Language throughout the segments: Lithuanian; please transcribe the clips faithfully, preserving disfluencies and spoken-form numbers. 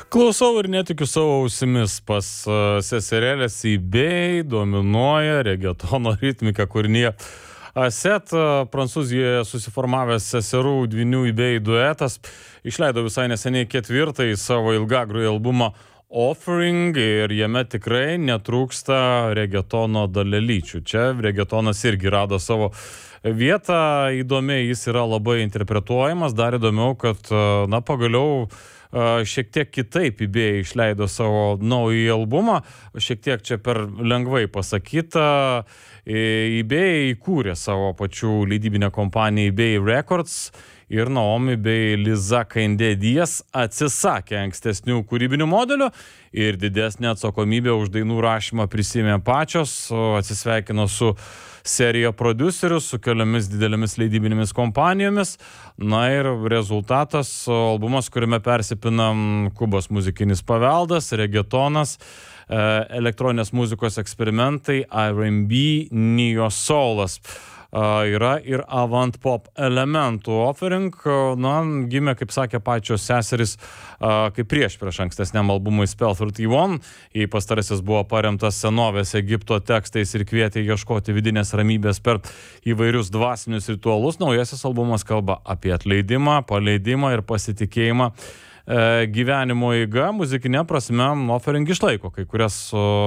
Klausau ir netikiu savo ausimis. Pas uh, seserėlės eBay dominuoja reggaetono ritmika kūrinyje. Aset, uh, Prancūzijoje susiformavęs seserų dvynių eBay duetas, išleido visai neseniai ketvirtąjį savo ilgagrųjį albumą Offering ir jame tikrai netrūksta reggaetono dalelyčių. Čia reggaetonas irgi rado savo vietą, įdomiai jis yra labai interpretuojamas, dar įdomiau, kad, na, pagaliau šiek tiek kitaip eBay išleido savo naują albumą, šiek tiek čia per lengvai pasakyta. eBay įkūrė savo pačių leidybinę kompaniją eBay Records ir Naomi bei Liza Kandé Diaz atsisakė ankstesnių kūrybinių modelių ir didesnę atsakomybę už dainų rašymą prisiėmė pačios, atsisveikino su serija prodiuserių, su keliomis didelėmis leidybinėmis kompanijomis. Na ir rezultatas albumas, kuriame persipina Kubos muzikinis paveldas, reggaetonas, elektroninės muzikos eksperimentai, R and B, neo soulas. Yra ir avant pop elementų. Offering, na, gimė, kaip sakė pačios seserys, kaip prieš prieš ankstesniam albumui Spell trisdešimt vienas. Jei pastarasis buvo paremtas senovės Egipto tekstais ir kvietė ieškoti vidinės ramybės per įvairius dvasinius ritualus, naujasis albumas kalba apie atleidimą, paleidimą ir pasitikėjimą gyvenimo eiga. Muzikinė prasme Offering išlaiko kai kurias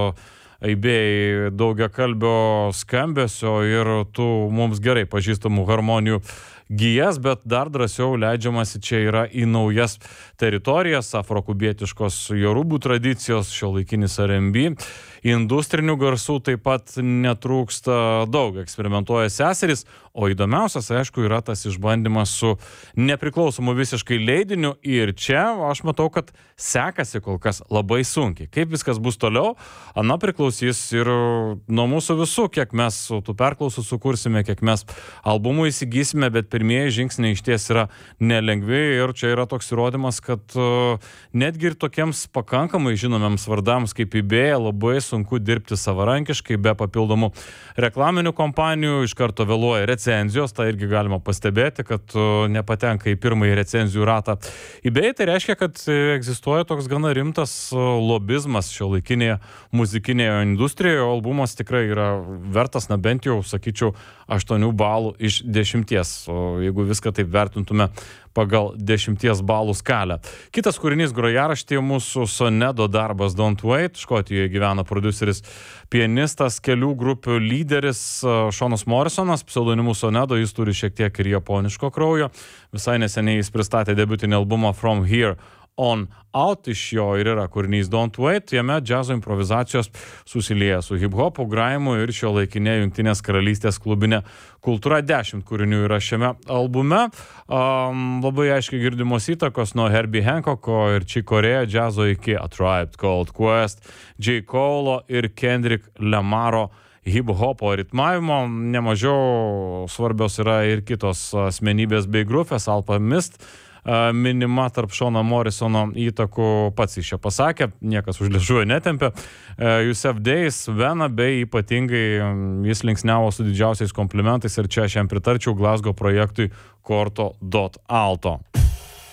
eBay daugiakalbio skambesio ir tų mums gerai pažįstamų harmonijų gijas, bet dar drąsiau leidžiamasi čia yra į naujas teritorijas, afrokubietiškos jorubų tradicijos, šiuolaikinis R and B, industrinių garsų taip pat netrūksta daug, eksperimentuoja seserys, o įdomiausias, aišku, yra tas išbandymas su nepriklausomu visiškai leidiniu ir čia aš matau, kad sekasi kol kas labai sunkiai. Kaip viskas bus toliau, ana priklausys ir nuo mūsų visų, kiek mes tų perklausų sukursime, kiek mes albumų įsigysime, bet pirmieji žingsniai išties yra nelengvi ir čia yra toks įrodymas, kad uh, netgi ir tokiems pakankamai žinomiems vardams kaip eBay labai sunku dirbti savarankiškai, be papildomų reklaminių kompanijų, iš karto vėluoja recenzijos, tai irgi galima pastebėti, kad uh, nepatenka į pirmąjį recenzijų ratą eBay, tai reiškia, kad egzistuoja toks gana rimtas uh, lobizmas šiuolaikinėje muzikinėje industrijoje, albumas tikrai yra vertas, na bent jau, sakyčiau, aštuonių balų iš dešimties, o jeigu viską taip vertintume pagal dešimties balų skalę. Kitas kūrinys grojaraštyje mūsų Sonedo darbas Don't Wait. Škotijoje gyvena prodiuseris, pianistas, kelių grupių lyderis Seanas Morrisonas, pseudonimu Sonedo, jis turi šiek tiek ir japoniško kraujo. Visai neseniai jis pristatė debiutinį albumą From Here On Out, iš jo ir yra kūrinys Don't Wait, jame džiazo improvizacijos susilieja su hip-hopu, graimu ir šio laikinė Jungtinės karalystės klubinė kultūra. Dešimt kūrinių yra šiame albume, um, labai aiškiai girdimos įtakos nuo Herbie Hancocko ir Chick Corea džiazo iki A Tribe Called Quest, J. Cole ir Kendrick Lamaro hip-hopo ritmavimo. Nemažiau svarbios yra ir kitos asmenybės bei grupės. Alchemist minima tarp Seano Morrisono įtakų, pats iš čia pasakė, niekas už liežuvio netempė. Yusef Days, Vena bei ypatingai jis linksniavo su didžiausiais komplimentais ir čia aš jam pritarčiau Glasgow projektui Corto dot Alto.